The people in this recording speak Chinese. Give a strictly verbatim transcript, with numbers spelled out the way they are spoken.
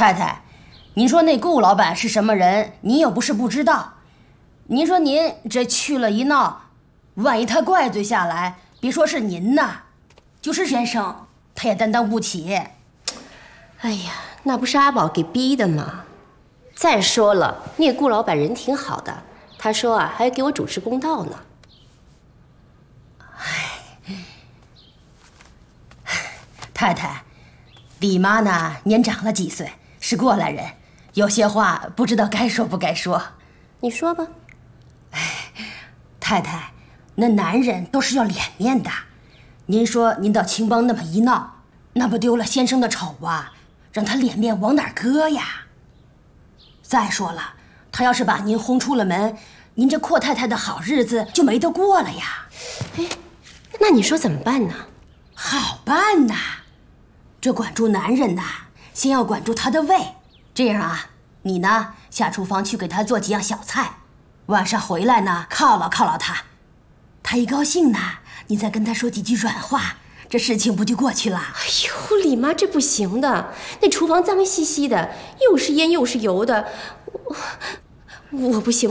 太太，您说那顾老板是什么人，您又不是不知道。您说您这去了一闹，万一他怪罪下来，别说是您呐，就是先生他也担当不起。 哎呀，那不是阿宝给逼的吗？再说了，那顾老板人挺好的，他说啊还要给我主持公道呢。 太太，李妈呢年长了几岁，是过来人，有些话不知道该说不该说。 你说吧。 哎，太太，那男人都是要脸面的。您说您到青帮那么一闹，那不丢了先生的丑啊，让他脸面往哪儿搁呀？再说了，他要是把您轰出了门，您这阔太太的好日子就没得过了呀。 哎，那你说怎么办呢？ 好办呐，这管住男人呐，先要管住他的胃。这样啊，你呢下厨房去给他做几样小菜，晚上回来呢犒劳犒劳他。他一高兴呢，你再跟他说几句软话，这事情不就过去了？ 哎呦，李妈，这不行的，那厨房脏兮兮的，又是烟又是油的，我我不行。